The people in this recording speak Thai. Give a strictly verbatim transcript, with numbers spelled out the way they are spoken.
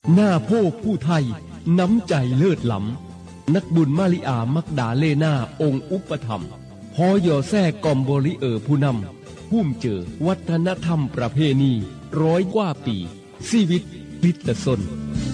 หน้าโพกผู้ไทยน้ำใจเลิศล้ำนักบุญมาริอามักดาเลนาองค์อุปถัมภ์ฮอยอแซ่กอมบริเออผู้นำพุ่มเจอวัฒนธรรมประเพณีร้อยกว่าปีชีวิตพิตสน